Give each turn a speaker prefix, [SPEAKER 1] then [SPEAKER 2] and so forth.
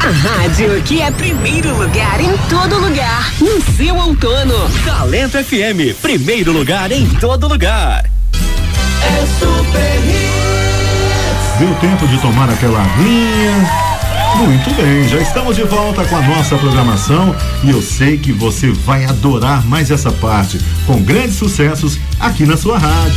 [SPEAKER 1] A rádio que é primeiro lugar em todo lugar, no seu outono.
[SPEAKER 2] Talento FM, primeiro lugar em todo lugar.
[SPEAKER 3] É Super Hits.
[SPEAKER 4] Deu tempo de tomar aquela aguinha? Muito bem, já estamos de volta com a nossa programação e eu sei que você vai adorar mais essa parte, com grandes sucessos aqui na sua rádio.